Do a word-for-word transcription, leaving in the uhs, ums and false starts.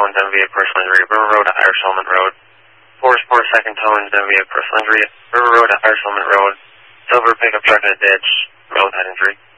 tones, M V A personal injury, River Road to Irish Settlement Road. four four second tones, M V A personal injury, River Road to Irish Settlement Road. Silver pickup truck in a ditch, road head injury.